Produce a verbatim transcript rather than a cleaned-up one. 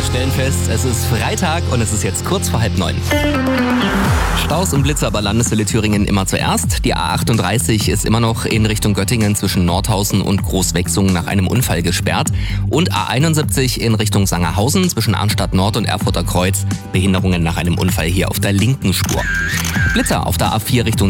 Wir stellen fest, es ist Freitag und es ist jetzt kurz vor halb neun. Staus und Blitzer bei Landeswelle Thüringen immer zuerst. Die A achtunddreißig ist immer noch in Richtung Göttingen zwischen Nordhausen und Großwechsung nach einem Unfall gesperrt. Und A einundsiebzig in Richtung Sangerhausen zwischen Arnstadt Nord und Erfurter Kreuz. Behinderungen nach einem Unfall hier auf der linken Spur. Blitzer auf der A vier Richtung